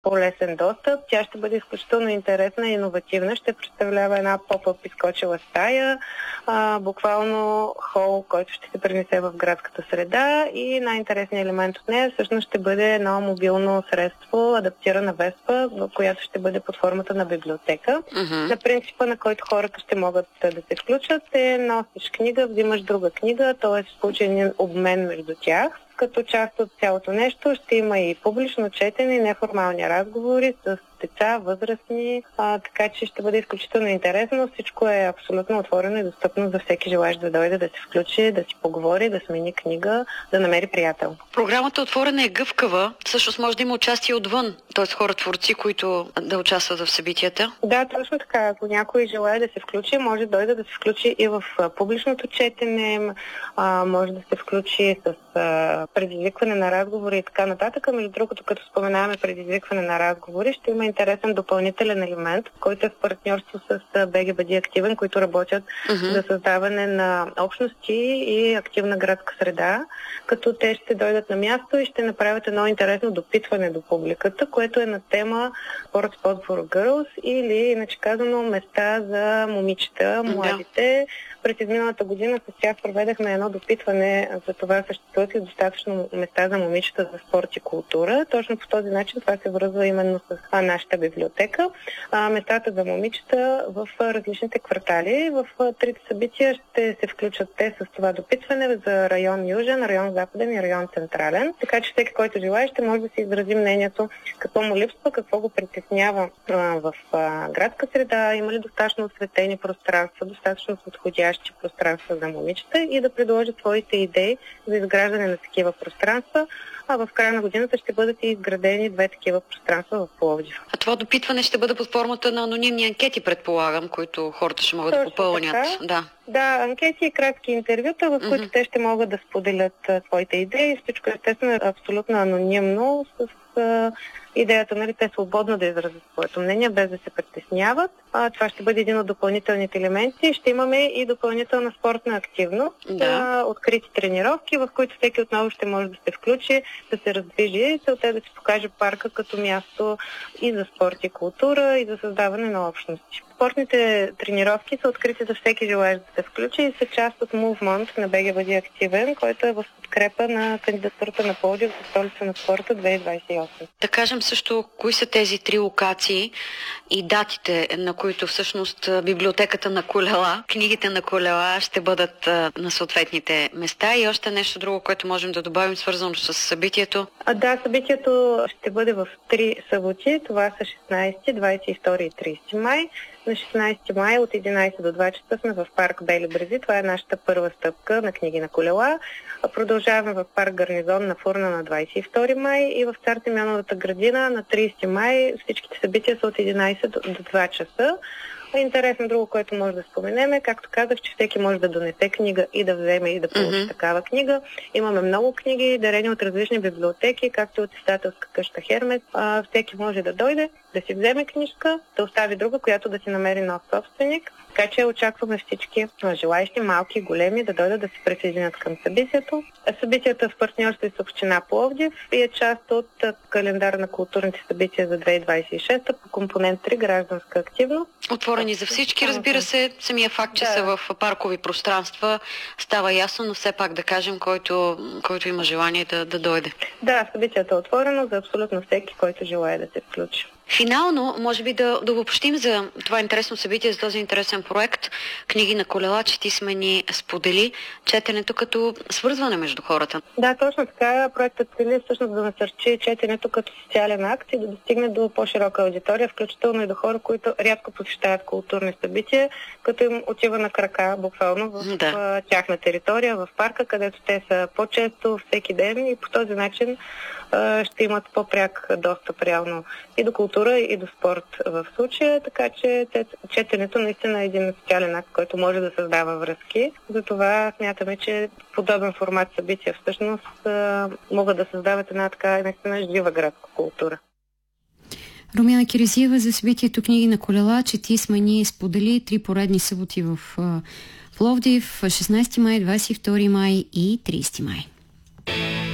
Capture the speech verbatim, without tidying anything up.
по-лесен достъп. Тя ще бъде изключително интересна и иновативна. Ще представлява една поп-ъп изкочила стая, а, буквално хол, който ще се пренесе в градската среда, и най-интересният елемент от нея всъщност ще бъде едно мобилно средство, адаптирана веспа, която ще бъде под формата на библиотека. Uh-huh. На принципа, на който хората ще могат да се включат, е носиш книга, взимаш друга книга, т.е. в случай обмен между тях. Като част от цялото нещо ще има и публично четене, и неформални разговори с деца, възрастни, а, така че ще бъде изключително интересно. Всичко е абсолютно отворено и достъпно за всеки желаещ да дойде, да се включи, да си поговори, да смени книга, да намери приятел. Програмата отворена е гъвкава, всъщност може да има участие отвън, т.е. хора-творци, които да участват в събитията. Да, точно така. Ако някой желая да се включи, може да дойде да се включи и в публичното четене, а, може да се включи с а, предизвикване на разговори и така нататък. Между другото, като споменаваме предизвикване на разговори, ще има интересен допълнителен елемент, който е в партньорство с би джи Бъди активен, които работят uh-huh. за създаване на общности и активна градска среда, като те ще дойдат на място и ще направят едно интересно допитване до публиката, което е на тема Sport Spot for Girls, или иначе казано места за момичета, младите. През изминалата година с тях проведахме едно допитване за това съществуват ли достатъчно места за момичета за спорт и култура. Точно по този начин това се връзва именно с нашата библиотека. А, местата за момичета в различните квартали. В трите събития ще се включат те с това допитване за район Южен, район Западен и район Централен. Така че всеки, който желае, ще може да си изрази мнението какво му липсва, какво го притеснява а, в а, градска среда, има ли достатъчно осветени пространства, достатъчно подходящи пространства за момичета, и да предложат своите идеи за изграждане на такива пространства. А в края на годината ще бъдат и изградени две такива пространства в Пловдив. А това допитване ще бъде под формата на анонимни анкети, предполагам, които хората ще могат Точно да попълнят. Да. да, анкети и кратки интервюта, в които mm-hmm. те ще могат да споделят а, своите идеи. Всичко естествено е абсолютно анонимно, с а, идеята, нали, те свободно да изразят своето мнение, без да се притесняват. А, това ще бъде един от допълнителните елементи. Ще имаме и допълнителна спортна активност, да. а, открити тренировки, в които всеки отново ще може да се включи, да се раздвижи. Целта е да се покаже парка като място и за спорт и култура, и за създаване на общности. Спортните тренировки са открити за всеки желаещ да се включи и са част от Movement на би джи Бъди активен, който е в подкрепа на кандидатурата на Пловдив за столица на спорта две хиляди двадесет и осем. Да кажем също, кои са тези три локации и датите, на които всъщност библиотеката на колела, книгите на колела ще бъдат на съответните места, и още нещо друго, което можем да добавим, свързано с събитието. А, да, събитието ще бъде в три съботи. Това са шестнадесети, двадесет и втори и тридесети май. На шестнадесети май от единадесет до два часа сме в парк Бели Брези. Това е нашата първа стъпка на книги на колела. Продължаваме в парк Гарнизон на Фурна на двадесет и втори май и в Цар Симеоновата градина на тридесети май. Всичките събития са от единадесет до два часа. Интересно друго, което може да споменем е, както казах, че всеки може да донесе книга и да вземе и да получи mm-hmm. такава книга. Имаме много книги, дарени от различни библиотеки, както от издателска къща Хермес. А, всеки може да дойде, да си вземе книжка, да остави друга, която да си намери нов собственик. Така че очакваме всички желаещи, малки и големи, да дойдат да се присъединят към събитието. Събитието е в партньорство с община Пловдив и е част от календар на културните събития за две хиляди двадесет и шеста по компонент три гражданска активност. Отворени за всички, разбира се, самия факт, че да. са в паркови пространства, става ясно, но все пак да кажем, който, който има желание да, да дойде. Да, събитието е отворено за абсолютно всеки, който желае да се включи. Финално, може би да, да обобщим за това интересно събитие, за този интересен проект Книги на колела, че ти сме ни сподели четенето като свързване между хората. Да, точно така. Проектът цели всъщност да насърчи четенето като социален акт и да достигне до по-широка аудитория, включително и до хора, които рядко посещават културни събития, като им отива на крака, буквално в да. тяхна територия, в парка, където те са по-често, всеки ден, и по този начин ще имат по-пряк достъп реално и до култура, и до спорт в случая, така че четенето наистина е един социален акт, който може да създава връзки. Затова смятаме, че подобен формат събития всъщност могат да създават една така наистина жива градска култура. Румяна Кирезиева за събитието Книги на колела, че ти сме ни сподели три поредни съботи в Пловдив, шестнадесети май, двадесет и втори май и тридесети май.